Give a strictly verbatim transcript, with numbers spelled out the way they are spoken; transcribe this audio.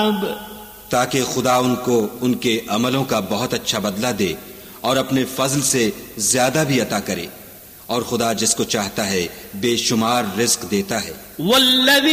हिसाब, ताकि खुदा उनको उनके अमलों का बहुत अच्छा बदला दे और अपने फजल से ज्यादा भी अता करे। और खुदा जिसको चाहता है बेशुमार रिज्क देता है।